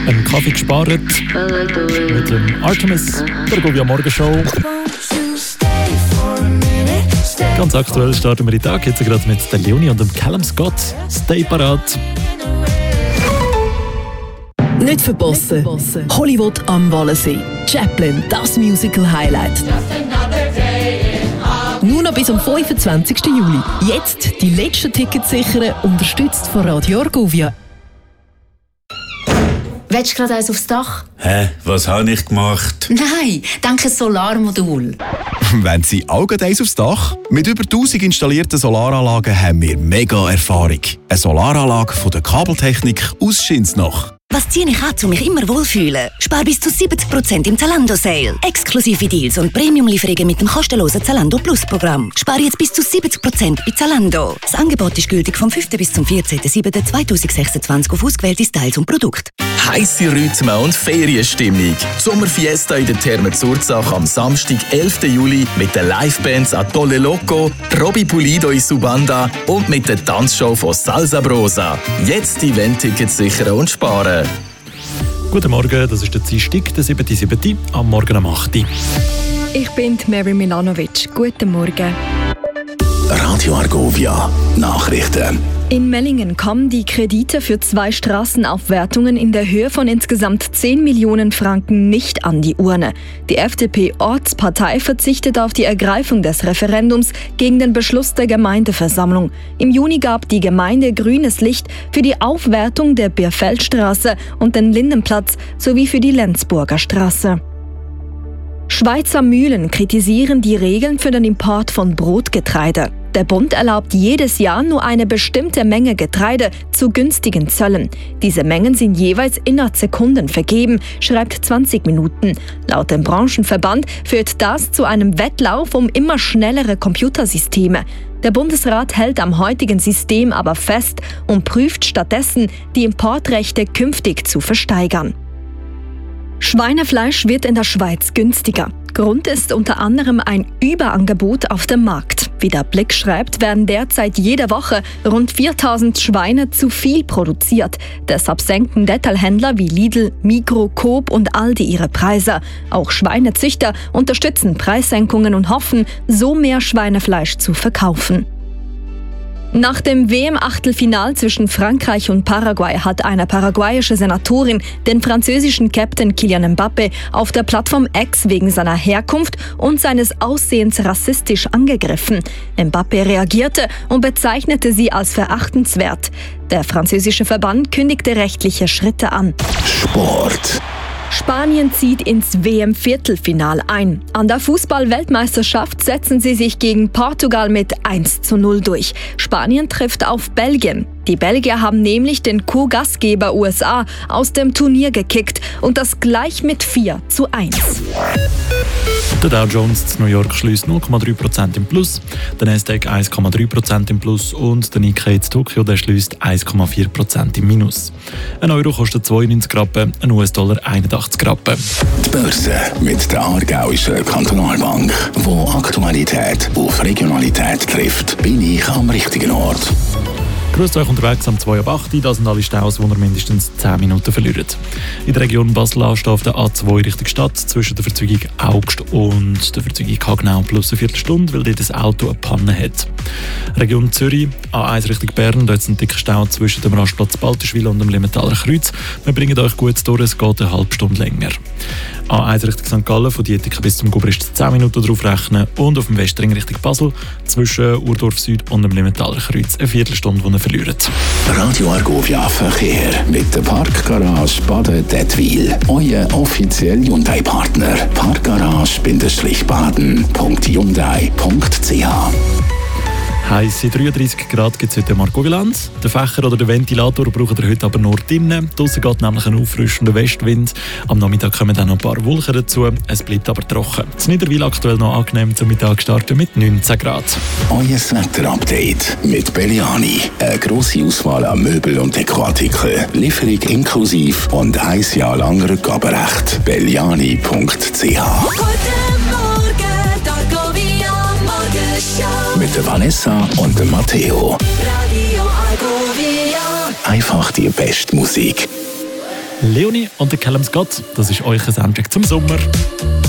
einen Kaffee gespart mit dem Artemis, der Argovia Morgenshow. Ganz aktuell starten wir den Tag jetzt gerade mit der Leonie und dem Callum Scott. Stay parat. Nicht verpassen. Hollywood am Wallensee. Chaplin, das Musical-Highlight. Nur noch bis am 25. Juli. Jetzt die letzten Tickets sichern, unterstützt von Radio Argovia. Willst du gerade eins aufs Dach? Hä? Was habe ich gemacht? Nein, denke ein Solarmodul. Wenn Sie auch gerade eins aufs Dach? Mit über 1000 installierten Solaranlagen haben wir mega Erfahrung. Eine Solaranlage von der Kabeltechnik aus Schinsnach. Was ziehe ich an, um mich immer wohlfühlen? Spar bis zu 70% im Zalando-Sale. Exklusive Deals und Premium-Lieferungen mit dem kostenlosen Zalando Plus-Programm. Spar jetzt bis zu 70% bei Zalando. Das Angebot ist gültig vom 5. bis zum 14.07.2026 auf ausgewählte Styles und Produkte. Heisse Rhythmen und Ferienstimmung. Sommerfiesta in der Therme Zurzach am Samstag, 11. Juli mit den Livebands Atolle Loco, Robbie Pulido in Subanda und mit der Tanzshow von Salsa Brosa. Jetzt Event-Tickets sichern und sparen. Guten Morgen, das ist der Dienstag, der 7.7. am Morgen um 8 Uhr. Ich bin Mary Milanovic. Guten Morgen. Radio Argovia, Nachrichten. In Mellingen kommen die Kredite für 2 Straßenaufwertungen in der Höhe von insgesamt 10 Millionen Franken nicht an die Urne. Die FDP-Ortspartei verzichtet auf die Ergreifung des Referendums gegen den Beschluss der Gemeindeversammlung. Im Juni gab die Gemeinde grünes Licht für die Aufwertung der Bierfeldstraße und den Lindenplatz sowie für die Lenzburger Straße. Schweizer Mühlen kritisieren die Regeln für den Import von Brotgetreide. Der Bund erlaubt jedes Jahr nur eine bestimmte Menge Getreide zu günstigen Zöllen. Diese Mengen sind jeweils innerhalb Sekunden vergeben, schreibt 20 Minuten. Laut dem Branchenverband führt das zu einem Wettlauf um immer schnellere Computersysteme. Der Bundesrat hält am heutigen System aber fest und prüft stattdessen, die Importrechte künftig zu versteigern. Schweinefleisch wird in der Schweiz günstiger. Grund ist unter anderem ein Überangebot auf dem Markt. Wie der Blick schreibt, werden derzeit jede Woche rund 4000 Schweine zu viel produziert. Deshalb senken Detailhändler wie Lidl, Migros, Coop und Aldi ihre Preise. Auch Schweinezüchter unterstützen Preissenkungen und hoffen, so mehr Schweinefleisch zu verkaufen. Nach dem WM-Achtelfinal zwischen Frankreich und Paraguay hat eine paraguayische Senatorin den französischen Captain Kylian Mbappé auf der Plattform X wegen seiner Herkunft und seines Aussehens rassistisch angegriffen. Mbappé reagierte und bezeichnete sie als verachtenswert. Der französische Verband kündigte rechtliche Schritte an. Sport. Spanien zieht ins WM-Viertelfinal ein. An der Fußball-Weltmeisterschaft setzen sie sich gegen Portugal mit 1:0 durch. Spanien trifft auf Belgien. Die Belgier haben nämlich den Co-Gastgeber USA aus dem Turnier gekickt und das gleich mit 4:1. Der Dow Jones in New York schließt 0,3% im Plus, der Nasdaq 1,3% im Plus und der Nikkei in Tokio schließt 1,4% im Minus. Ein Euro kostet 92 Rappen, ein US-Dollar 81 Rappen. Die Börse mit der Aargauischen Kantonalbank, wo Aktualität auf Regionalität trifft, bin ich am richtigen Ort. Grüßt euch unterwegs am 2:08. Das sind alle Staus, die ihr mindestens 10 Minuten verliert. In der Region Basel steht auf der A2 Richtung Stadt zwischen der Verzweigung Augst und der Verzweigung Hagenau plus eine Viertelstunde, weil dort das Auto eine Panne hat. Region Zürich, A1 Richtung Bern, dort ist ein dicker Stau zwischen dem Rastplatz Balterschwil und dem Limentaler Kreuz. Wir bringen euch gut durch, es geht eine halbe Stunde länger. A1 Richtung St. Gallen, von Dietike bis zum Gubrist 10 Minuten drauf rechnen und auf dem Westring Richtung Basel zwischen Urdorf Süd und dem Limentaler Kreuz eine Viertelstunde, die ihr verliert. Radio Argovia Verkehr mit der Parkgarage Baden-Dettwil. Euer offizieller Hyundai-Partner. Parkgarage-baden.hyundai.ch. Heisse 33 Grad gibt es heute im Argovia-Land. Den Fächer oder den Ventilator braucht ihr heute aber nur drinnen. Draussen geht nämlich ein auffrischender Westwind. Am Nachmittag kommen dann noch ein paar Wolken dazu. Es bleibt aber trocken. Das Niederwil aktuell noch angenehm zum Mittag starten mit 19 Grad. Euer Wetter-Update mit Belliani. Eine grosse Auswahl an Möbel- und Dekoartikeln. Lieferung inklusive und 1 Jahr lang Rückgaberecht. Belliani.ch. Mit der Vanessa und dem Matteo. Radio Argovia. Einfach die beste Musik. Leonie und der Callum Scott, das ist euer Soundtrack zum Sommer.